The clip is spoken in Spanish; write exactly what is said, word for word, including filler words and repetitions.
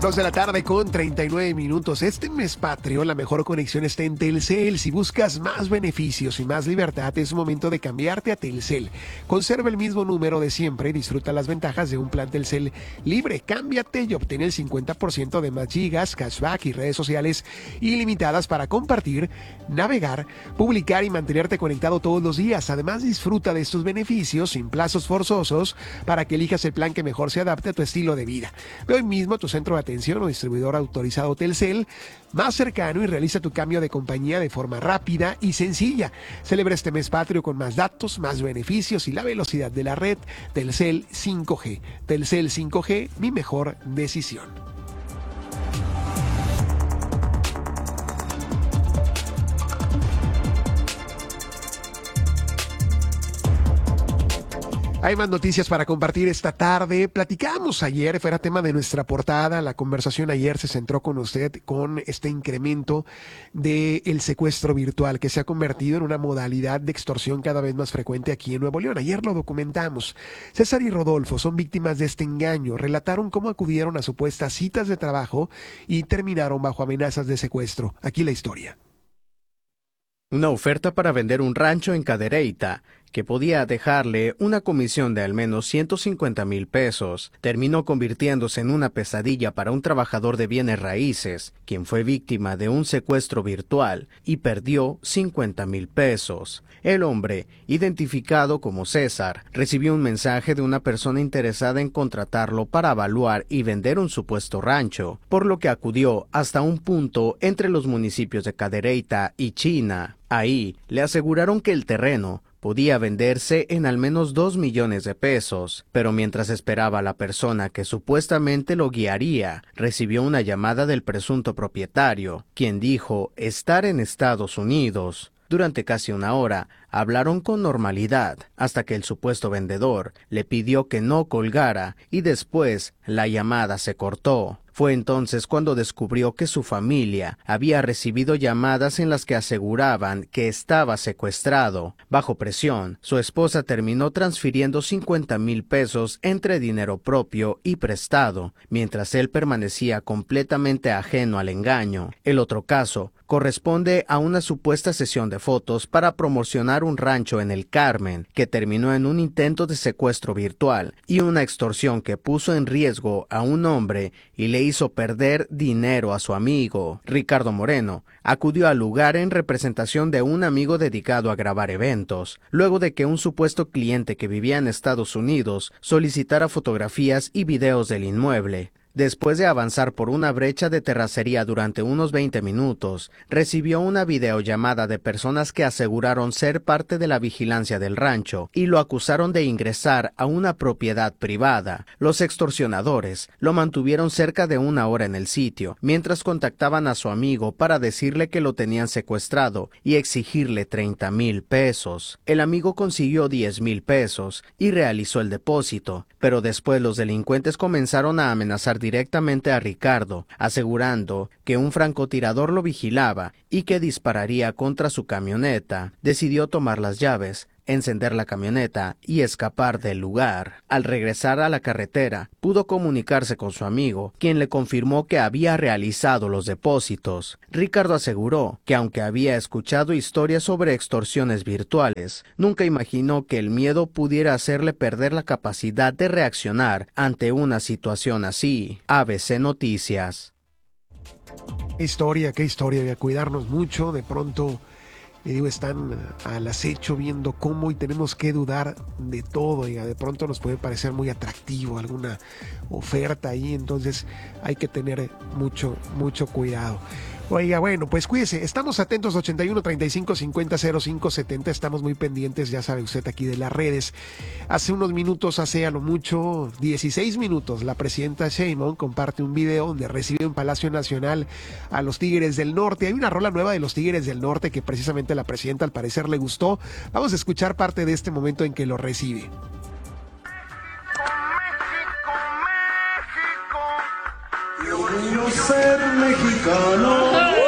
Dos de la tarde con treinta y nueve minutos. Este mes patrio, la mejor conexión está en Telcel. Si buscas más beneficios y más libertad, es momento de cambiarte a Telcel. Conserva el mismo número de siempre y disfruta las ventajas de un plan Telcel libre. Cámbiate y obtén el cincuenta por ciento de más gigas, cashback y redes sociales ilimitadas para compartir, navegar, publicar y mantenerte conectado todos los días. Además, disfruta de estos beneficios sin plazos forzosos para que elijas el plan que mejor se adapte a tu estilo de vida. Ve hoy mismo a tu centro de atención o distribuidor autorizado Telcel más cercano y realiza tu cambio de compañía de forma rápida y sencilla. Celebra este mes patrio con más datos, más beneficios y la velocidad de la red. Telcel cinco G. Telcel cinco G, mi mejor decisión. Hay más noticias para compartir esta tarde. Platicamos ayer, fuera tema de nuestra portada, la conversación ayer se centró con usted con este incremento del secuestro virtual que se ha convertido en una modalidad de extorsión cada vez más frecuente aquí en Nuevo León. Ayer lo documentamos. César y Rodolfo son víctimas de este engaño. Relataron cómo acudieron a supuestas citas de trabajo y terminaron bajo amenazas de secuestro. Aquí la historia. Una oferta para vender un rancho en Cadereyta, que podía dejarle una comisión de al menos ciento cincuenta mil pesos, terminó convirtiéndose en una pesadilla para un trabajador de bienes raíces, quien fue víctima de un secuestro virtual y perdió cincuenta mil pesos. El hombre, identificado como César, recibió un mensaje de una persona interesada en contratarlo para evaluar y vender un supuesto rancho, por lo que acudió hasta un punto entre los municipios de Cadereyta y China. Ahí le aseguraron que el terreno podía venderse en al menos dos millones de pesos, pero mientras esperaba a la persona que supuestamente lo guiaría, recibió una llamada del presunto propietario, quien dijo estar en Estados Unidos. Durante casi una hora hablaron con normalidad, hasta que el supuesto vendedor le pidió que no colgara y después la llamada se cortó. Fue entonces cuando descubrió que su familia había recibido llamadas en las que aseguraban que estaba secuestrado. Bajo presión, su esposa terminó transfiriendo cincuenta mil pesos entre dinero propio y prestado, mientras él permanecía completamente ajeno al engaño. El otro caso corresponde a una supuesta sesión de fotos para promocionar un rancho en el Carmen, que terminó en un intento de secuestro virtual y una extorsión que puso en riesgo a un hombre y le hizo perder dinero a su amigo. Ricardo Moreno acudió al lugar en representación de un amigo dedicado a grabar eventos, luego de que un supuesto cliente que vivía en Estados Unidos solicitara fotografías y videos del inmueble. Después de avanzar por una brecha de terracería durante unos veinte minutos, recibió una videollamada de personas que aseguraron ser parte de la vigilancia del rancho y lo acusaron de ingresar a una propiedad privada. Los extorsionadores lo mantuvieron cerca de una hora en el sitio, mientras contactaban a su amigo para decirle que lo tenían secuestrado y exigirle treinta mil pesos. El amigo consiguió diez mil pesos y realizó el depósito, pero después los delincuentes comenzaron a amenazar directamente a Ricardo, asegurando que un francotirador lo vigilaba y que dispararía contra su camioneta. Decidió tomar las llaves, encender la camioneta y escapar del lugar. Al regresar a la carretera, pudo comunicarse con su amigo, quien le confirmó que había realizado los depósitos. Ricardo aseguró que aunque había escuchado historias sobre extorsiones virtuales, nunca imaginó que el miedo pudiera hacerle perder la capacidad de reaccionar ante una situación así. A B C Noticias. Qué historia, qué historia, voy a cuidarnos mucho, de pronto le digo, están al acecho viendo cómo y tenemos que dudar de todo. Y de pronto nos puede parecer muy atractivo alguna oferta ahí, entonces hay que tener mucho, mucho cuidado. Oiga, bueno, pues cuídese, estamos atentos, ochenta y uno, treinta y cinco, cincuenta, cero cinco, setenta, estamos muy pendientes, ya sabe usted, aquí de las redes. Hace unos minutos, hace a lo mucho dieciséis minutos, la presidenta Sheinbaum comparte un video donde recibe en Palacio Nacional a los Tigres del Norte. Hay una rola nueva de los Tigres del Norte que precisamente a la presidenta al parecer le gustó. Vamos a escuchar parte de este momento en que lo recibe. Yo quiero ser mexicano.